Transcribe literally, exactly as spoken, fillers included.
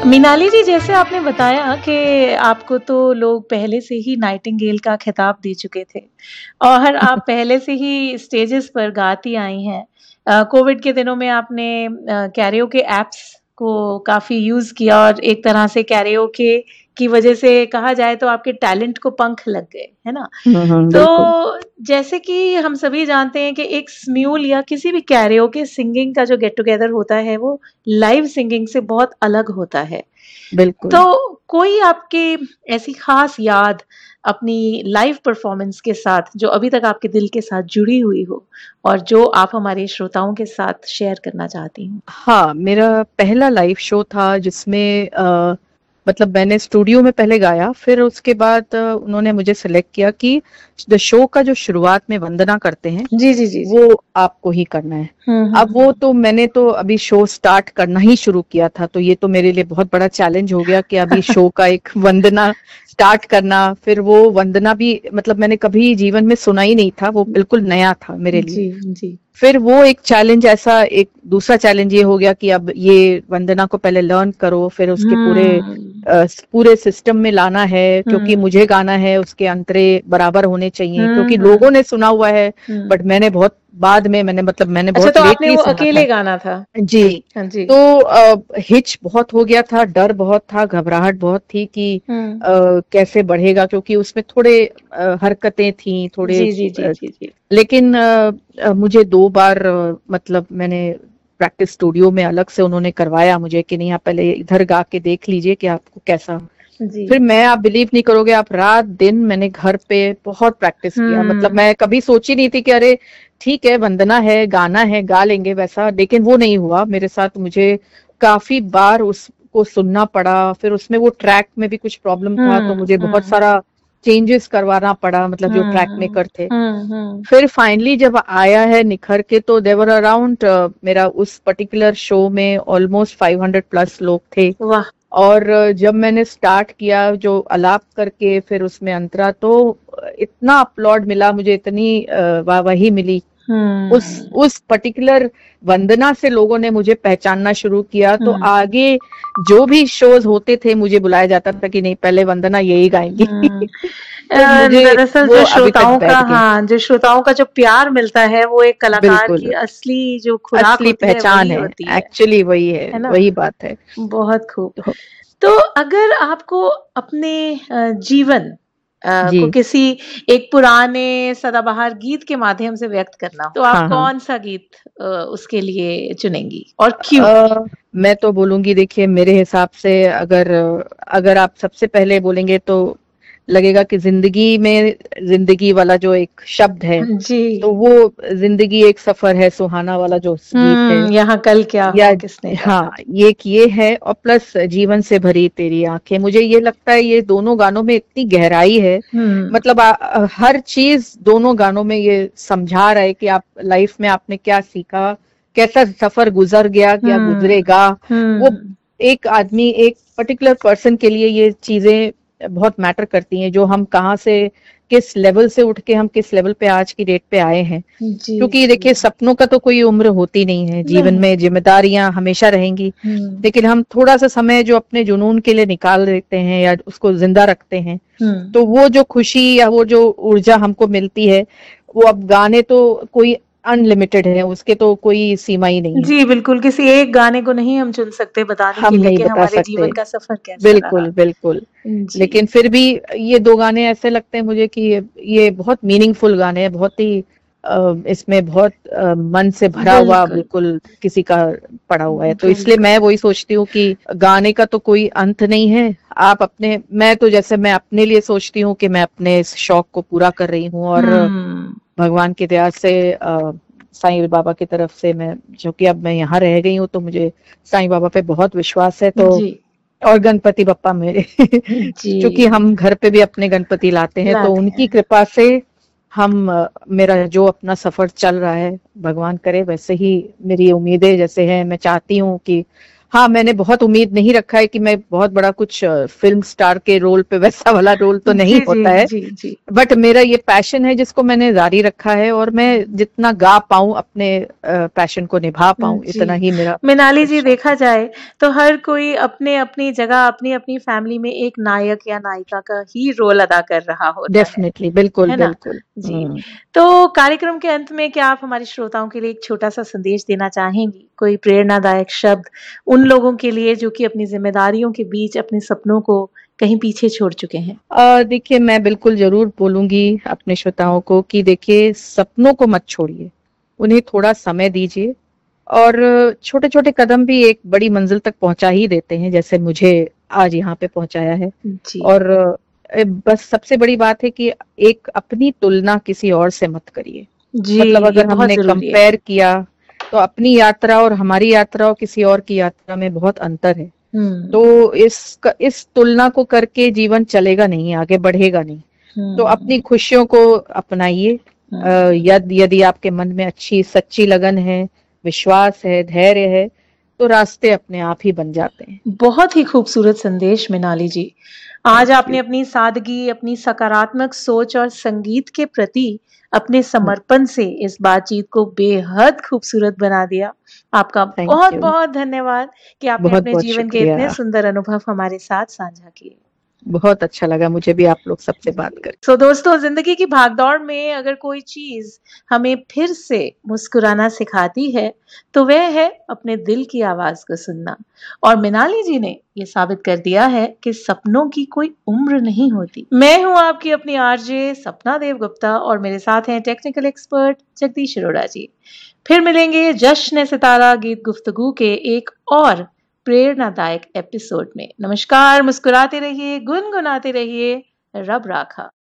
मीनाली जी, जैसे आपने बताया कि आपको तो लोग पहले से ही नाइटिंगेल का खिताब दे चुके थे और आप पहले से ही स्टेजेस पर गाती आई हैं। अ, कोविड के दिनों में आपने अ, कैरियोके ऐप्स को काफ़ी यूज़ किया और एक तरह से कैरियोके की वजह से कहा जाए तो आपके टैलेंट को पंख लग गए, है ना? हुँ, हुँ, बिल्कुल। तो जैसे कि हम सभी जानते हैं कि एक स्म्यूल या किसी भी कैरियोके सिंगिंग का जो गेट टुगेदर होता है, वो लाइव सिंगिंग से बहुत अलग होता है। बिल्कुल। तो कोई आपकी ऐसी ख़ास याद अपनी लाइव परफ़ॉर्मेंस के साथ जो अभी तक आपके दिल के साथ जुड़ी हुई हो और जो आप हमारे श्रोताओं के साथ शेयर करना चाहती हों? हाँ, मेरा पहला लाइव शो था जिसमें अ, मतलब मैंने स्टूडियो में पहले गाया, फिर उसके बाद अ, उन्होंने मुझे सेलेक्ट किया कि द शो का जो शुरुआत में वंदना करते हैं, जी, जी, जी, जी। वो आपको ही करना है। हुँ, हुँ, अब वो हुँ। तो मैंने तो अभी शो स्टार्ट करना ही शुरू किया था, तो ये तो मेरे लिए बहुत बड़ा चैलेंज हो गया कि अभी शो का एक वंदना स्टार्ट करना, फिर वो वंदना भी मतलब मैंने कभी जीवन में सुना ही नहीं था, वो बिल्कुल नया था मेरे लिए। जी, जी। फिर वो एक चैलेंज ऐसा एक दूसरा चैलेंज ये हो गया कि अब ये वंदना को पहले लर्न करो, फिर उसके पूरे हुँ। अ, पूरे सिस्टम में लाना है, क्योंकि हुँ। मुझे गाना है, उसके अंतरे बराबर होने चाहिए, हुँ, क्योंकि हुँ। लोगों ने सुना हुआ है, हुँ। बट मैंने बहुत बाद में मैंने मतलब मैंने अच्छा, बहुत तो आपने लेटली वो सुना अकेले था। गाना था? जी, हाँ जी। तो अ, हिच बहुत हो गया था, डर बहुत था, घबराहट बहुत थी कि हुँ। अ, कैसे बढ़ेगा, क्योंकि उसमें थोड़े अ, हरकतें थी, थोड़े जी, जी, जी, अ, जी, जी। लेकिन अ, अ, मुझे दो बार अ, मतलब मैंने प्रैक्टिस स्टूडियो में अलग से उन्होंने करवाया मुझे कि नहीं, आप पहले इधर गा के देख लीजिए कि आपको कैसा। फिर जी। मैं आप बिलीव नहीं करोगे, आप रात-दिन मैंने घर पे बहुत प्रैक्टिस किया। मतलब हुँ। मैं कभी सोची नहीं थी कि अरे ठीक है, वंदना है, गाना है, गा लेंगे वैसा, लेकिन वो नहीं हुआ मेरे साथ। मुझे काफ़ी बार उसको सुनना पड़ा, फिर उसमें वो ट्रैक में भी कुछ प्रॉब्लम था, तो हुँ, मुझे बहुत हुँ। सारा चेंजेस करवाना पड़ा, मतलब जो ट्रैक हुँ। मेकर थे। हुँ, हुँ। फिर फाइनली जब आया है निखर के, तो देयर वर अराउंड मेरा उस पर्टिकुलर शो में ऑलमोस्ट फाइव हंड्रेड प्लस लोग थे। वाह! और अ, जब मैंने स्टार्ट किया जो अलाप करके फिर उसमें अंतरा, तो अ, इतना अपलॉड मिला मुझे, इतनी अ, वाहवाही मिली। उस हुँ। उस पर्टिकुलर वंदना से लोगों ने मुझे पहचानना शुरू किया, तो हुँ। आगे जो भी शोज़ होते थे मुझे बुलाया जाता था कि नहीं, पहले वंदना यही गाएँगी। हुँ। तो अ, मुझे दरअसल वो जो अभी तक श्रोताओं का बैठ गया। हाँ, जो श्रोताओं का जो प्यार मिलता है, वो एक कलाकार की बिल्कुल, असली जो खुराक असली होती है, पहचान वही है, होती है। एक्चुअली वही है, है ना? वही बात है। बहुत खूब। तो तो अगर आपको अपने अ, जीवन अ, को जी, किसी एक पुराने सदाबहार गीत के माध्यम से व्यक्त करना हो, तो आप हाँ, हाँ। कौन-सा गीत अ, उसके लिए चुनेंगी और क्यों? अ, मैं तो बोलूँगी, देखिए मेरे हिसाब से अगर अगर आप सबसे पहले बोलेंगे तो लगेगा कि ज़िंदगी में ज़िंदगी वाला जो एक शब्द है, जी। तो वो ज़िंदगी एक सफ़र है सुहाना वाला जो स गीत है, हुँ, यहाँ कल क्या या हो किसने हाँ, जाना। ये एक ये है, और प्लस जीवन से भरी तेरी आँखें। मुझे ये लगता है ये दोनों गानों में इतनी गहराई है, हुँ। मतलब अ अ, हर चीज़ दोनों गानों में ये समझा रहा है कि आप लाइफ़ में आपने क्या सीखा, कैसा सफ़र गुज़र गया, क्या हुँ। गुज़रेगा। वो हुँ। एक आदमी, एक पर्टिकुलर पर्सन के लिए ये चीज़ें बहुत मैटर करती हैं, जो हम कहाँ से, किस लेवल से उठ के हम किस लेवल पे आज की डेट पे आए हैं। जी, क्योंकि जी। देखिए सपनों का तो कोई उम्र होती नहीं है, जीवन नहीं। में ज़िम्मेदारियाँ हमेशा रहेंगी, हुँ। लेकिन हम थोड़ा-सा समय जो अपने जुनून के लिए निकाल देते हैं या उसको ज़िंदा रखते हैं, हुँ। तो वो जो खुशी या वो जो ऊर्जा हमको मिलती है, वो अब गाने तो कोई अनलिमिटेड है, उसके तो कोई सीमा ही नहीं है। जी, बिल्कुल, किसी एक गाने को नहीं हम चुन सकते बताने हम के लिए नहीं कि बता हमारे सकते। जीवन का सफ़र कैसा रहा। बिल्कुल, बिल्कुल। जी। लेकिन फिर भी ये दो गाने ऐसे लगते हैं मुझे कि ये ये बहुत मीनिंगफुल गाने हैं, बहुत ही अ, इसमें बहुत अ, मन से भरा हुआ बिल्कुल, बिल्कुल किसी का पड़ा हुआ है। तो इसलिए बिल्कुल। मैं वही सोचती हूँ कि गाने का तो कोई अंत नहीं है। आप अपने मैं तो जैसे मैं अपने लिए सोचती हूँ कि मैं अपने इस शौक को पूरा कर रही हूँ, और हुँ। भगवान की दया से अ, साईं बाबा की तरफ से मैं, जो कि अब मैं यहाँ रह गई हूँ, तो मुझे साईं बाबा पे बहुत विश्वास है, तो जी। और गणपति बप्पा मेरे जी। क्योंकि हम घर पे भी अपने गणपति लाते हैं, तो लाते उनकी हैं। कृपा से हम अ, मेरा जो अपना सफर चल रहा है, भगवान करे वैसे ही मेरी उम्मीदें जैसे हैं, मैं चाहती हूँ कि हाँ, मैंने बहुत उम्मीद नहीं रखा है कि मैं बहुत बड़ा कुछ फिल्म स्टार के रोल पे वैसा वाला रोल तो नहीं जी, होता जी, है। जी, जी। बट मेरा ये पैशन है जिसको मैंने जारी रखा है, और मैं जितना गा पाऊँ अपने पैशन को निभा हुँ, पाऊँ, इतना जी। ही मेरा मिनाली जी, शौक देखा है। जाए तो हर कोई अपने-अपनी जगह, अपनी-अपनी फैमिली में एक नायक या नायिका का ही रोल अदा कर रहा होता है। डेफिनिटली, बिल्कुल, है ना? बिल्कुल। जी। हुँ। तो कार्यक्रम के अंत में क्या आप हमारे श्रोताओं के लिए एक छोटा-सा संदेश देना चाहेंगी? कोई प्रेरणादायक शब्द उन लोगों के लिए जो कि अपनी ज़िम्मेदारियों के बीच अपने सपनों को कहीं पीछे छोड़ चुके हैं? अ, देखिए, मैं बिल्कुल ज़रूर बोलूँगी अपने श्रोताओं को कि देखिए, सपनों को मत छोड़िए, उन्हें थोड़ा समय दीजिए, और छोटे-छोटे कदम भी एक बड़ी मंज़िल तक पहुँचा ही देते हैं, जैसे मुझे आज यहाँ पे पहुँचाया है। जी। और अ, बस सबसे बड़ी बात है कि एक अपनी तुलना किसी और से मत करिए। जी, मतलब ये अगर बहुत हमने ज़रूरी है। कंपेयर किया, तो अपनी यात्रा और हमारी यात्रा और किसी और की यात्रा में बहुत अंतर है। हुँ। तो इस क इस तुलना को करके जीवन चलेगा नहीं, आगे बढ़ेगा नहीं। तो अपनी हुँ। खुशियों को अपनाइए। अ, हुँ। यद यदि आपके मन में अच्छी सच्ची लगन है, विश्वास है, धैर्य है, तो रास्ते अपने आप ही बन जाते हैं। बहुत ही खूबसूरत संदेश मिनाली जी। आज थैंक आपने यू। अपनी सादगी, अपनी सकारात्मक सोच और संगीत के प्रति अपने हुँ, समर्पण से इस बातचीत को बेहद खूबसूरत बना दिया। आपका थैंक यू। बहुत-बहुत धन्यवाद कि आपने अपने बहुत-बहुत जीवन के शुक्रिया। इतने सुंदर अनुभव हमारे साथ साझा किए। बहुत अच्छा लगा मुझे भी आप लोग सबसे बात जी। करके। सो दोस्तों, ज़िंदगी की भागदौड़ में अगर कोई चीज़ हमें फिर से मुस्कुराना सिखाती है, तो वह है अपने दिल की आवाज़ को सुनना। और मिनाली जी ने ये साबित कर दिया है कि सपनों की कोई उम्र नहीं होती। मैं हूँ आपकी अपनी आरजे सपना देव गुप्ता, और मेरे साथ हैं टेक्निकल एक्सपर्ट जगदीश अरोड़ा जी। फिर मिलेंगे जश्न सितारा गीत गुफ्तगू के एक और प्रेरणादायक एपिसोड में। नमस्कार, मुस्कुराते रहिए, गुनगुनाते रहिए, रब राखा।